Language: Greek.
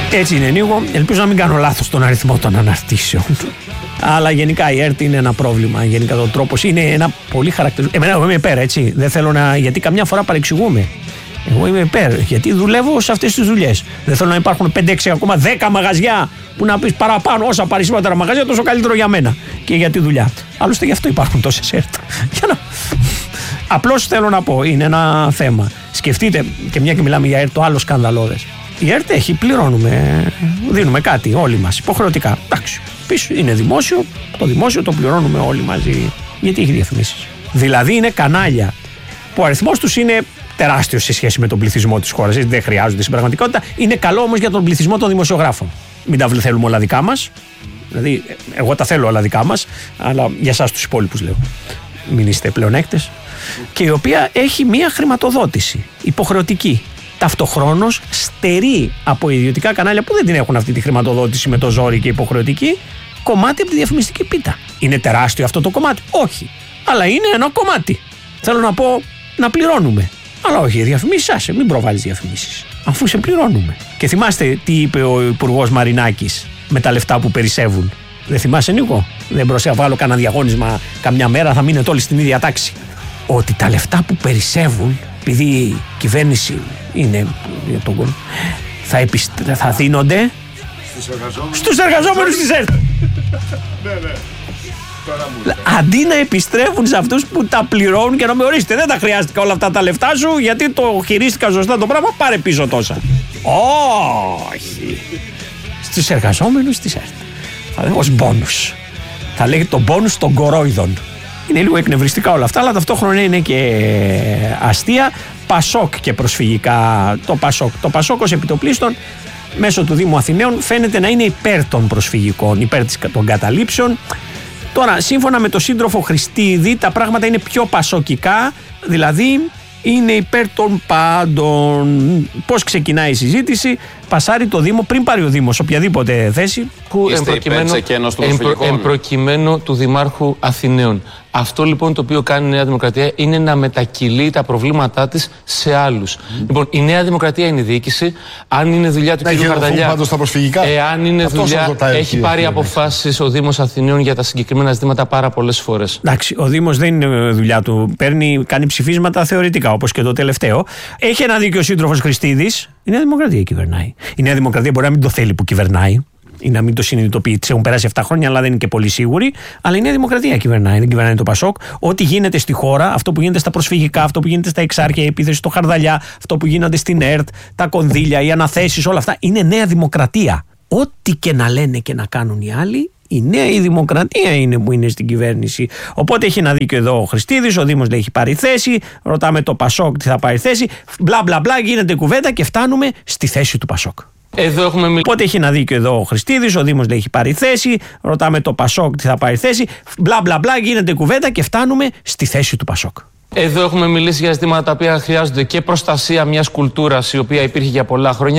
Έτσι είναι, Νίκο. Ελπίζω να μην κάνω λάθος στον αριθμό των αναρτήσεων. Αλλά γενικά η ΕΡΤ είναι ένα πρόβλημα. Γενικά ο τρόπος είναι ένα πολύ χαρακτηριστικό. Εγώ είμαι υπέρ, έτσι. Δεν θέλω να. Γιατί καμιά φορά παρεξηγούμε. Εγώ είμαι υπέρ. Γιατί δουλεύω σε αυτές τις δουλειές. Δεν θέλω να υπάρχουν 5, 6, ακόμα 10 μαγαζιά που να πεις παραπάνω. Όσα περισσότερα μαγαζιά, τόσο καλύτερο για μένα και για τη δουλειά. Άλλωστε γι' αυτό υπάρχουν τόσες ΕΡΤ. Απλώς θέλω να πω, είναι ένα θέμα. Σκεφτείτε, και μια και μιλάμε για ΕΡΤ, το άλλο σκανδαλώδες. Η ΕΡΤ έχει, πληρώνουμε, δίνουμε κάτι όλοι μας υποχρεωτικά. Εντάξει, πίσω είναι δημόσιο, το δημόσιο το πληρώνουμε όλοι μαζί. Γιατί έχει διαφημίσεις. Δηλαδή είναι κανάλια που ο αριθμός τους είναι τεράστιος σε σχέση με τον πληθυσμό της χώρας. Δεν χρειάζονται στην πραγματικότητα. Είναι καλό όμως για τον πληθυσμό των δημοσιογράφων. Μην τα θέλουμε όλα δικά μας. Δηλαδή, εγώ τα θέλω όλα δικά μας, αλλά για εσάς τους υπόλοιπους λέω. Μην είστε πλεονέκτες. Και η οποία έχει μία χρηματοδότηση υποχρεωτική. Ταυτοχρόνως στερεί από ιδιωτικά κανάλια που δεν την έχουν αυτή τη χρηματοδότηση με το ζόρι και υποχρεωτική κομμάτι από τη διαφημιστική πίτα. Είναι τεράστιο αυτό το κομμάτι? Όχι. Αλλά είναι ένα κομμάτι. Θέλω να πω να πληρώνουμε. Αλλά όχι, διαφημίσεις, άσε, μην προβάλλεις διαφημίσεις. Αφού σε πληρώνουμε. Και θυμάστε τι είπε ο Υπουργός Μαρινάκης με τα λεφτά που περισσεύουν? Δεν θυμάσαι, Νίκο? Δεν προσέβαλω κανένα διαγώνισμα καμιά μέρα, θα μείνετε όλοι στην ίδια τάξη. Ότι τα λεφτά που περισσεύουν, επειδή η κυβέρνηση είναι για τον κόσμο, θα δίνονται στους εργαζόμενους της ΕΡΤ. Ναι. Αντί να επιστρέφουν σε αυτούς που τα πληρώνουν και να με ορίστε, δεν τα χρειάστηκα όλα αυτά τα λεφτά σου γιατί το χειρίστηκα σωστά το πράγμα, πάρε πίσω τόσα. Όχι. Στους εργαζόμενους της ΕΡΤ. Θα λέγω ως μπόνους. Θα λέγεται το μπόνους των κορόιδων. Είναι λίγο εκνευριστικά όλα αυτά, αλλά ταυτόχρονα είναι και αστεία. Πασόκ και προσφυγικά. Το Πασόκ ως επιτοπλίστων μέσω του Δήμου Αθηναίων φαίνεται να είναι υπέρ των προσφυγικών, υπέρ των καταλήψεων. Τώρα, σύμφωνα με τον σύντροφο Χριστίδη, τα πράγματα είναι πιο πασοκικά, δηλαδή είναι υπέρ των πάντων. Πώς ξεκινάει η συζήτηση? Πασάρει το Δήμο, πριν πάρει ο Δήμος οποιαδήποτε θέση. Εμπροκειμένου του Δημάρχου Αθηναίων. Αυτό λοιπόν το οποίο κάνει η Νέα Δημοκρατία είναι να μετακυλεί τα προβλήματά της σε άλλους. Λοιπόν, η Νέα Δημοκρατία είναι η διοίκηση. Αν είναι δουλειά του κ. Χαρδαλιά, εάν είναι δουλειά, έχει πάρει αποφάσεις ο Δήμος Αθηναίων για τα συγκεκριμένα ζητήματα πάρα πολλές φορές. Εντάξει, ο Δήμος δεν είναι δουλειά του. Κάνει ψηφίσματα θεωρητικά, όπως και το τελευταίο. Έχει ένα δίκιο ο σύντροφος Χριστίδης. Η Νέα Δημοκρατία κυβερνάει. Η Νέα Δημοκρατία μπορεί να μην το θέλει που κυβερνάει ή να μην το συνειδητοποιεί. Της έχουν περάσει 7 χρόνια, αλλά δεν είναι και πολύ σίγουροι. Αλλά η Νέα Δημοκρατία κυβερνάει, δεν κυβερνάει το Πασόκ. Ό,τι γίνεται στη χώρα, αυτό που γίνεται στα προσφυγικά, αυτό που γίνεται στα Εξάρχεια, η επίθεση στο Χαρδαλιά, αυτό που γίνονται στην ΕΡΤ, τα κονδύλια, οι αναθέσεις, όλα αυτά είναι Νέα Δημοκρατία. Ό,τι και να λένε και να κάνουν οι άλλοι, η Νέα Δημοκρατία είναι που είναι στην κυβέρνηση. Οπότε έχει ένα δίκιο εδώ ο Χριστίδης, ο Δήμος λέει έχει πάρει θέση, ρωτάμε το Πασόκ τι θα πάρει θέση, μπλα μπλα μπλα, γίνεται κουβέντα και φτάνουμε στη θέση του Πασόκ. Οπότε έχει ένα δίκιο εδώ ο Χριστίδης, ο Δήμος λέει έχει πάρει θέση, ρωτάμε το Πασόκ τι θα πάρει θέση, μπλα μπλα μπλα, γίνεται κουβέντα και φτάνουμε στη θέση του Πασόκ. Εδώ έχουμε μιλήσει για ζητήματα τα οποία χρειάζονται και προστασία μιας κουλτούρας η οποία υπήρχε για πολλά χρόνια.